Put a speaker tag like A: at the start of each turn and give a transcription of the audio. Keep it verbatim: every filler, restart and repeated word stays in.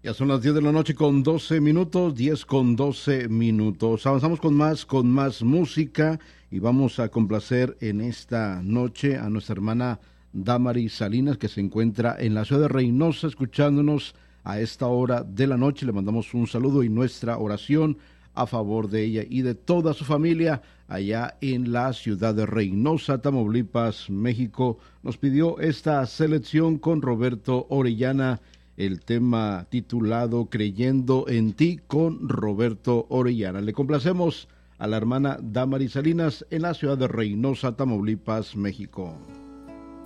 A: Ya son las diez de la noche con doce minutos, diez con doce minutos. Avanzamos con más, con más música y vamos a complacer en esta noche a nuestra hermana Damaris Salinas, que se encuentra en la ciudad de Reynosa escuchándonos a esta hora de la noche. Le mandamos un saludo y nuestra oración a favor de ella y de toda su familia allá en la ciudad de Reynosa, Tamaulipas, México. Nos pidió esta selección con Roberto Orellana, el tema titulado Creyendo en ti con Roberto Orellana. Le complacemos a la hermana Damaris Salinas en la ciudad de Reynosa, Tamaulipas, México.